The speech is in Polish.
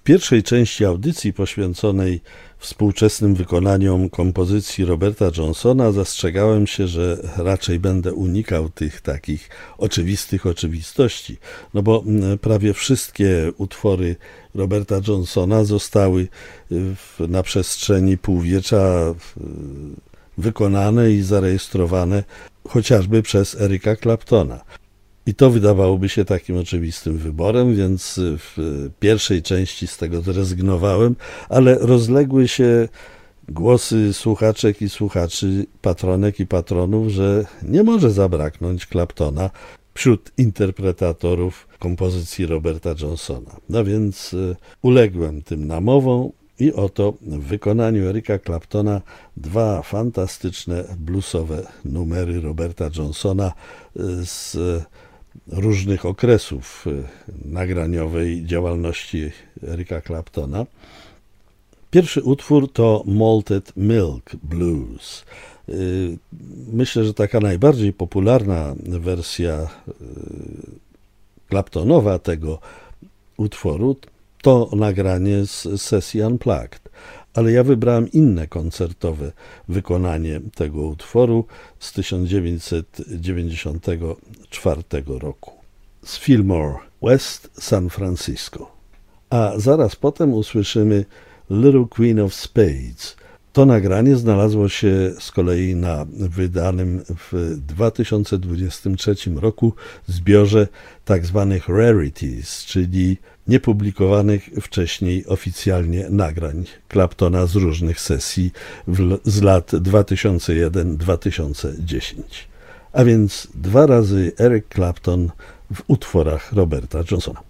pierwszej części audycji poświęconej współczesnym wykonaniom kompozycji Roberta Johnsona zastrzegałem się, że raczej będę unikał tych takich oczywistych oczywistości, no bo prawie wszystkie utwory Roberta Johnsona zostały na przestrzeni półwiecza wykonane i zarejestrowane chociażby przez Erica Claptona. I to wydawałoby się takim oczywistym wyborem, więc w pierwszej części z tego zrezygnowałem, ale rozległy się głosy słuchaczek i słuchaczy, patronek i patronów, że nie może zabraknąć Claptona wśród interpretatorów kompozycji Roberta Johnsona. No więc uległem tym namowom i oto w wykonaniu Erica Claptona dwa fantastyczne bluesowe numery Roberta Johnsona z różnych okresów nagraniowej działalności Erica Claptona. Pierwszy utwór to Malted Milk Blues. Myślę, że taka najbardziej popularna wersja Claptonowa tego utworu to nagranie z sesji Unplugged, ale ja wybrałem inne koncertowe wykonanie tego utworu z 1994 roku z Fillmore West San Francisco. A zaraz potem usłyszymy Little Queen of Spades. To nagranie znalazło się z kolei na wydanym w 2023 roku zbiorze tzw. rarities, czyli niepublikowanych wcześniej oficjalnie nagrań Claptona z różnych sesji z lat 2001-2010. A więc dwa razy Eric Clapton w utworach Roberta Johnsona.